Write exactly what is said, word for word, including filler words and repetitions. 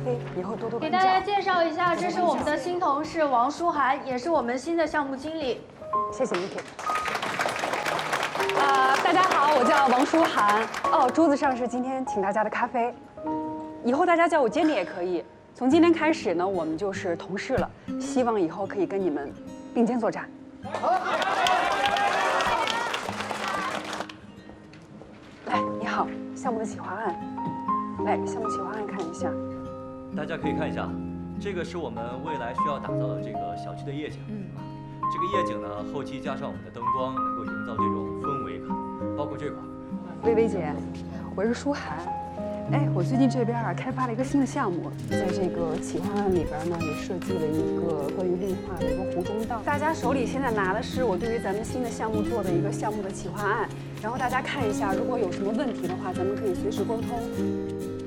啡，以后多多给关照。 大家介绍一下，这是我们的新同事王舒涵，也是我们新的项目经理。 谢谢 Niki。啊、大家好，我叫王舒涵。哦，桌子上是今天请大家的咖啡，以后大家叫我 Jenny 也可以。从今天开始呢，我们就是同事了，希望以后可以跟你们并肩作战。来，你好，项目的企划案。来，项目企划案看一下。 大家可以看一下，这个是我们未来需要打造的这个小区的夜景。嗯，这个夜景呢，后期加上我们的灯光，能够营造这种氛围感，包括这块。 薇薇姐，我是舒涵。哎，我最近这边啊开发了一个新的项目，在这个企划案里边呢，也设计了一个关于绿化的一个湖中道。大家手里现在拿的是我对于咱们新的项目做的一个项目的企划案，然后大家看一下，如果有什么问题的话，咱们可以随时沟通。